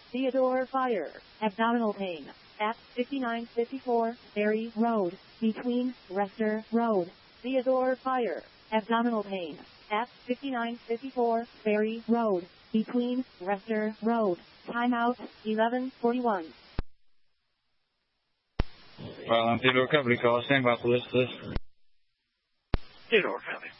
Theodore Fire. Abdominal pain. At 5954 Ferry Road. Between Rester Road. Theodore Fire. Abdominal pain. At 5954 Ferry Road. Between Rester Road. Timeout 11:41. Theodore Company call. Stand by for this. Theodore Company.